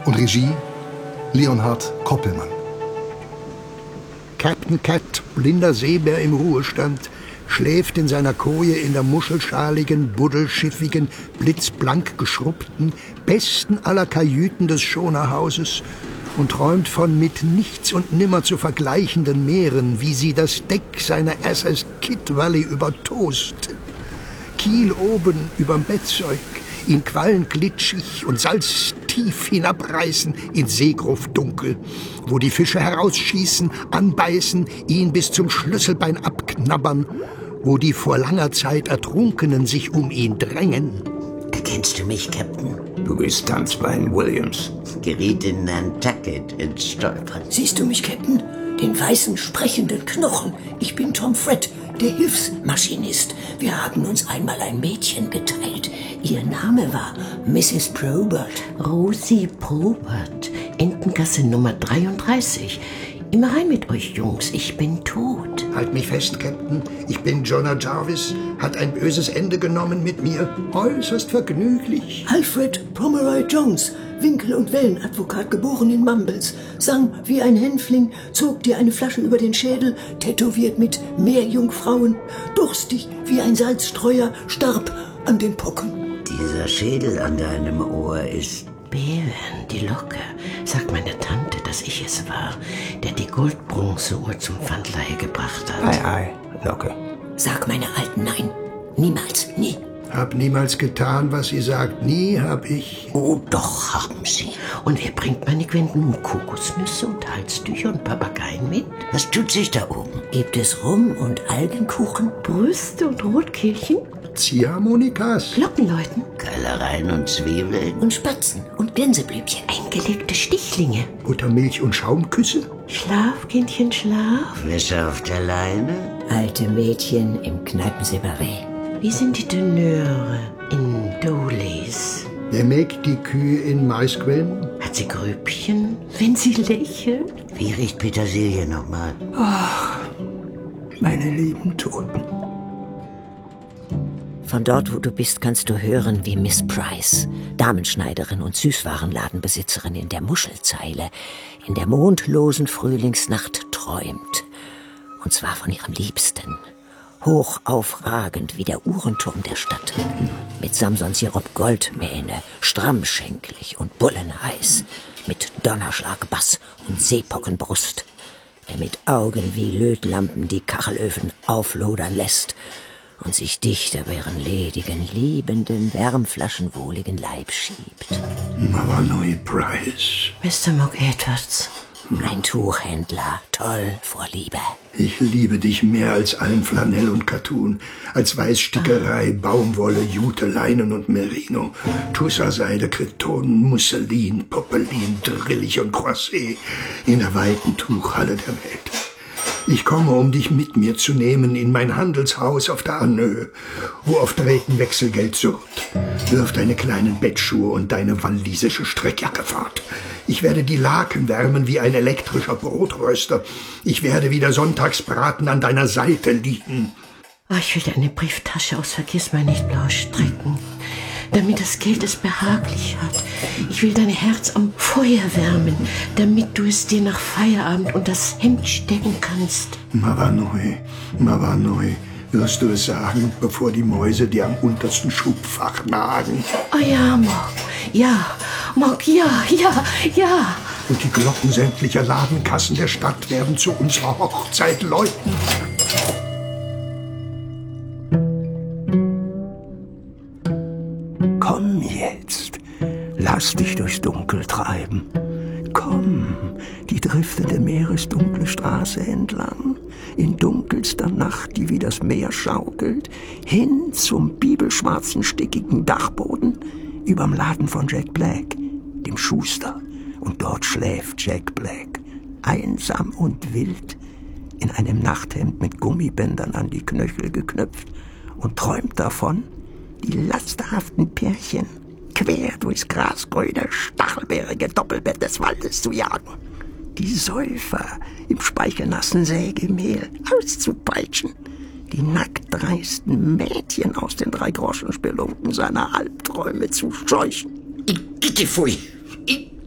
Und Regie Leonhard Koppelmann. Captain Cat, blinder Seebär im Ruhestand, schläft in seiner Koje in der muschelschaligen, buddelschiffigen, blitzblank geschrubbten, besten aller Kajüten des Schonerhauses und träumt von mit nichts und nimmer zu vergleichenden Meeren, wie sie das Deck seiner SS Kidd Valley übertosten. Kiel oben überm Bettzeug, ihn quallenglitschig und salztief hinabreißen ins Seegruftdunkel, wo die Fische herausschießen, anbeißen, ihn bis zum Schlüsselbein abknabbern, wo die vor langer Zeit Ertrunkenen sich um ihn drängen. Erkennst du mich, Captain? Du bist Tanzbein Williams. Geriet in Nantucket ins Stolpern. Siehst du mich, Captain? Den weißen, sprechenden Knochen. Ich bin Tom Fred, der Hilfsmaschinist. Wir haben uns einmal ein Mädchen geteilt. Ihr Name war Mrs. Probert. Rosie Probert, Entengasse Nummer 33. Immer rein mit euch, Jungs, ich bin tot. Halt mich fest, Captain. Ich bin Jonah Jarvis. Hat ein böses Ende genommen mit mir. Äußerst vergnüglich. Alfred Pomeroy Jones, Winkel- und Wellenadvokat, geboren in Mumbles, sang wie ein Hänfling, zog dir eine Flasche über den Schädel, tätowiert mit Meerjungfrauen, durstig wie ein Salzstreuer, starb an den Pocken. Dieser Schädel an deinem Ohr ist... Bevan, die Locke, sagt meine Tante, dass ich es war, der die Goldbronzeuhr zum Pfandleihe gebracht hat. Ei, Locke. Sag meine Alten nein. Niemals, nie. Hab niemals getan, was sie sagt. Nie hab ich... Oh, doch haben sie. Und wer bringt meine Gwen nun Kokosnüsse und Halstücher und Papageien mit? Was tut sich da oben? Gibt es Rum und Algenkuchen? Brüste und Rotkehlchen? Ziehharmonikas? Glockenläuten? Keilereien und Zwiebeln? Und Spatzen und Gänseblümchen. Eingelegte Stichlinge? Buttermilch und Schaumküsse? Schlaf, Kindchen, schlaf. Wäsche auf der Leine? Alte Mädchen im Kneipenseparé. Wie sind die Tenöre in Doleys? Wer melkt die Kühe in Maisquellen? Hat sie Grübchen, wenn sie lächelt? Wie riecht Petersilie nochmal? Meine lieben Toten. Von dort, wo du bist, kannst du hören, wie Miss Price, Damenschneiderin und Süßwarenladenbesitzerin in der Muschelzeile, in der mondlosen Frühlingsnacht träumt. Und zwar von ihrem Liebsten. Hoch aufragend wie der Uhrenturm der Stadt. Mit Samson-Sirup Goldmähne, strammschenklig und bullenheiß. Mit Donnerschlagbass und Seepockenbrust. Der mit Augen wie Lötlampen die Kachelöfen auflodern lässt und sich dicht über ihren ledigen, liebenden, wärmflaschenwohligen Leib schiebt. Mavanoi Price. Mr. Mock Edwards. Ein Tuchhändler, toll vor Liebe. Ich liebe dich mehr als allen Flanell und Kattun, als Weißstickerei, Baumwolle, Jute, Leinen und Merino, Tussaseide, Kreton, Musselin, Popelin, Drillich und Croisset in der weiten Tuchhalle der Welt. Ich komme, um dich mit mir zu nehmen in mein Handelshaus auf der Annö, wo auf Drähten Wechselgeld surrt. Wirf deine kleinen Bettschuhe und deine walisische Streckjacke fort. Ich werde die Laken wärmen wie ein elektrischer Brotröster. Ich werde wie der Sonntagsbraten an deiner Seite liegen. Ich will deine Brieftasche aus Vergissmeinnicht-Blau stricken, damit das Geld es behaglich hat. Ich will dein Herz am Feuer wärmen, damit du es dir nach Feierabend unter das Hemd stecken kannst. Mavanoi, Mavanoi, wirst du es sagen, bevor die Mäuse dir am untersten Schubfach nagen? Oh ja, Mock. Ja, Mock, ja, ja, ja. Und die Glocken sämtlicher Ladenkassen der Stadt werden zu unserer Hochzeit läuten. Komm jetzt, lass dich durchs Dunkel treiben. Komm, die driftende meeresdunkle Straße entlang, in dunkelster Nacht, die wie das Meer schaukelt, hin zum bibelschwarzen, stickigen Dachboden überm Laden von Jack Black, dem Schuster. Und dort schläft Jack Black, einsam und wild, in einem Nachthemd mit Gummibändern an die Knöchel geknöpft und träumt davon, die lasterhaften Pärchen quer durchs grasgrüne, stachelbeerige Doppelbett des Waldes zu jagen. Die Säufer im speichelnassen Sägemehl auszupeitschen. Die nacktdreisten Mädchen aus den 3-Groschen-Spelunken seiner Albträume zu scheuchen. Igitifui!